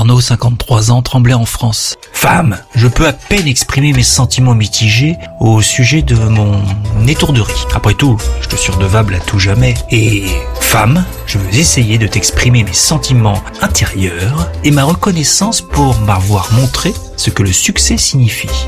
Arnaud, 53 ans, Tremblay en France. Femme, je peux à peine exprimer mes sentiments mitigés au sujet de mon étourderie. Après tout, je te suis redevable à tout jamais. Et femme, je veux essayer de t'exprimer mes sentiments intérieurs et ma reconnaissance pour m'avoir montré ce que le succès signifie.